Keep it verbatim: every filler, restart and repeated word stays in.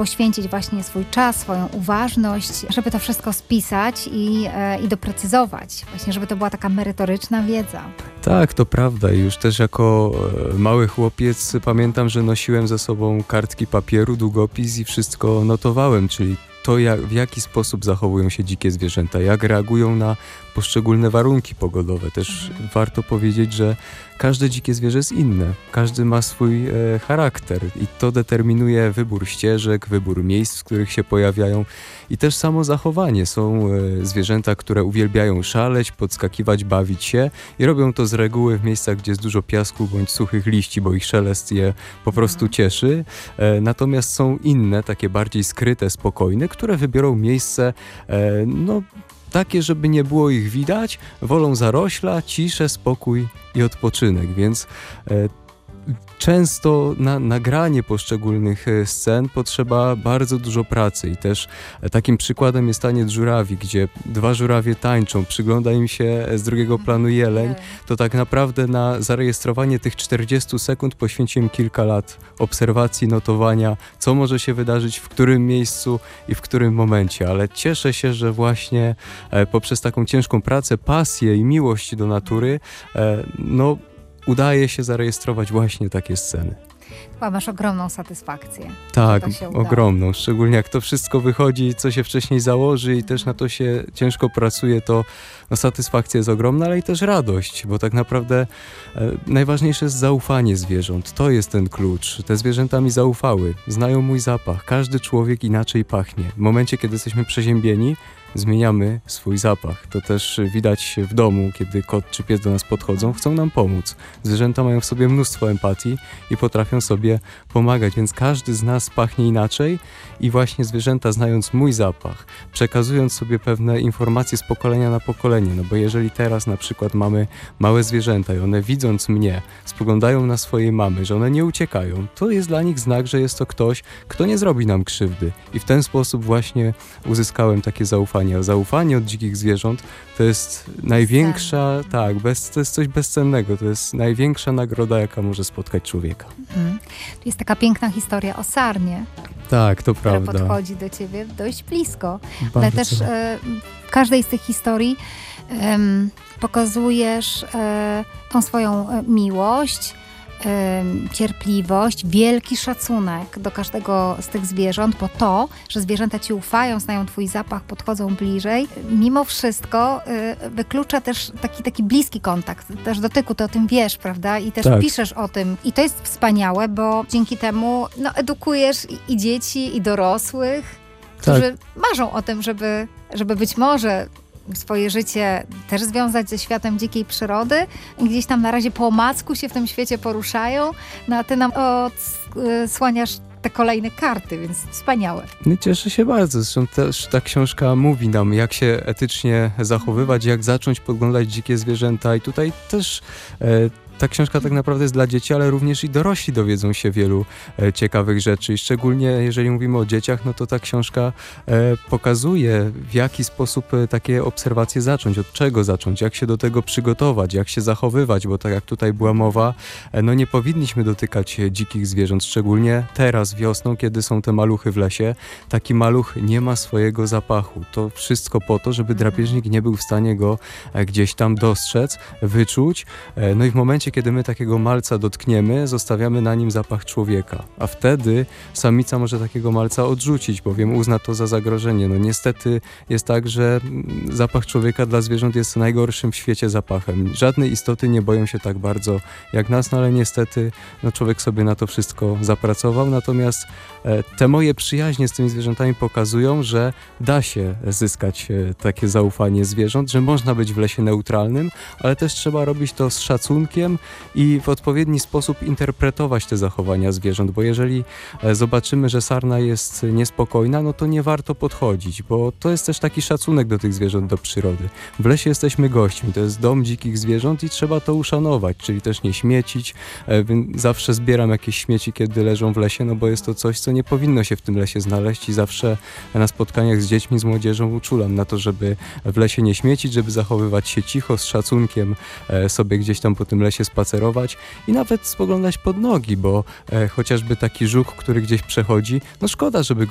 poświęcić właśnie swój czas, swoją uważność, żeby to wszystko spisać i, i doprecyzować. Właśnie, żeby to była taka merytoryczna wiedza. Tak, to prawda. I już też jako mały chłopiec pamiętam, że nosiłem ze sobą kartki papieru, długopis i wszystko notowałem, czyli to, jak, w jaki sposób zachowują się dzikie zwierzęta, jak reagują na poszczególne warunki pogodowe. Też mhm. warto powiedzieć, że każde dzikie zwierzę jest inne. Każdy ma swój e, charakter i to determinuje wybór ścieżek, wybór miejsc, w których się pojawiają i też samo zachowanie. Są e, zwierzęta, które uwielbiają szaleć, podskakiwać, bawić się i robią to z reguły w miejscach, gdzie jest dużo piasku bądź suchych liści, bo ich szelest je po prostu cieszy. E, natomiast są inne, takie bardziej skryte, spokojne, które wybiorą miejsce, e, no takie, żeby nie było ich widać, wolą zarośla, ciszę, spokój i odpoczynek, więc e, często na nagranie poszczególnych scen potrzeba bardzo dużo pracy i też takim przykładem jest taniec żurawi, gdzie dwa żurawie tańczą, przygląda im się z drugiego planu jeleń, to tak naprawdę na zarejestrowanie tych czterdziestu sekund poświęciłem kilka lat obserwacji, notowania, co może się wydarzyć, w którym miejscu i w którym momencie, ale cieszę się, że właśnie poprzez taką ciężką pracę, pasję i miłość do natury, no udaje się zarejestrować właśnie takie sceny. Chyba masz ogromną satysfakcję. Tak, ogromną. Szczególnie jak to wszystko wychodzi, co się wcześniej założy i też na to się ciężko pracuje, to no, satysfakcja jest ogromna, ale i też radość, bo tak naprawdę e, najważniejsze jest zaufanie zwierząt. To jest ten klucz. Te zwierzęta mi zaufały, znają mój zapach. Każdy człowiek inaczej pachnie. W momencie, kiedy jesteśmy przeziębieni, zmieniamy swój zapach. To też widać w domu, kiedy kot czy pies do nas podchodzą, chcą nam pomóc. Zwierzęta mają w sobie mnóstwo empatii i potrafią sobie pomagać, więc każdy z nas pachnie inaczej i właśnie zwierzęta, znając mój zapach, przekazując sobie pewne informacje z pokolenia na pokolenie, no bo jeżeli teraz na przykład mamy małe zwierzęta i one widząc mnie, spoglądają na swojej mamy, że one nie uciekają, to jest dla nich znak, że jest to ktoś, kto nie zrobi nam krzywdy i w ten sposób właśnie uzyskałem takie zaufanie. A zaufanie od dzikich zwierząt to jest największa, tak, bez, to jest coś bezcennego, to jest największa nagroda, jaka może spotkać człowieka. Mhm. Tu jest taka piękna historia o sarnie. Tak, to która prawda. podchodzi do ciebie dość blisko. Bardzo. Ale też e, w każdej z tych historii e, pokazujesz e, tą swoją e, miłość, cierpliwość, wielki szacunek do każdego z tych zwierząt, bo to, że zwierzęta ci ufają, znają twój zapach, podchodzą bliżej, mimo wszystko wyklucza też taki, taki bliski kontakt, też dotyku, ty o tym wiesz, prawda? I też tak. piszesz o tym. I to jest wspaniałe, bo dzięki temu no, edukujesz i, i dzieci, i dorosłych, którzy tak. marzą o tym, żeby, żeby być może swoje życie też związać ze światem dzikiej przyrody i gdzieś tam na razie po omacku się w tym świecie poruszają, no a ty nam odsłaniasz te kolejne karty, więc wspaniałe. No, cieszę się bardzo. Zresztą też ta książka mówi nam, jak się etycznie zachowywać, jak zacząć podglądać dzikie zwierzęta i tutaj też e, ta książka tak naprawdę jest dla dzieci, ale również i dorośli dowiedzą się wielu e, ciekawych rzeczy i szczególnie jeżeli mówimy o dzieciach, no to ta książka e, pokazuje, w jaki sposób e, takie obserwacje zacząć, od czego zacząć, jak się do tego przygotować, jak się zachowywać, bo tak jak tutaj była mowa, e, no nie powinniśmy dotykać e, dzikich zwierząt, szczególnie teraz wiosną, kiedy są te maluchy w lesie. Taki maluch nie ma swojego zapachu. To wszystko po to, żeby drapieżnik nie był w stanie go e, gdzieś tam dostrzec, wyczuć, e, no i w momencie, kiedy my takiego malca dotkniemy, zostawiamy na nim zapach człowieka, a wtedy samica może takiego malca odrzucić, bowiem uzna to za zagrożenie. No niestety jest tak, że zapach człowieka dla zwierząt jest najgorszym w świecie zapachem. Żadne istoty nie boją się tak bardzo jak nas, no ale niestety no człowiek sobie na to wszystko zapracował, natomiast e, te moje przyjaźnie z tymi zwierzętami pokazują, że da się zyskać e, takie zaufanie zwierząt, że można być w lesie neutralnym, ale też trzeba robić to z szacunkiem i w odpowiedni sposób interpretować te zachowania zwierząt, bo jeżeli zobaczymy, że sarna jest niespokojna, no to nie warto podchodzić, bo to jest też taki szacunek do tych zwierząt, do przyrody. W lesie jesteśmy gośćmi, to jest dom dzikich zwierząt i trzeba to uszanować, czyli też nie śmiecić. Zawsze zbieram jakieś śmieci, kiedy leżą w lesie, no bo jest to coś, co nie powinno się w tym lesie znaleźć i zawsze na spotkaniach z dziećmi, z młodzieżą uczulam na to, żeby w lesie nie śmiecić, żeby zachowywać się cicho, z szacunkiem sobie gdzieś tam po tym lesie spacerować i nawet spoglądać pod nogi, bo e, chociażby taki żuch, który gdzieś przechodzi, no szkoda, żeby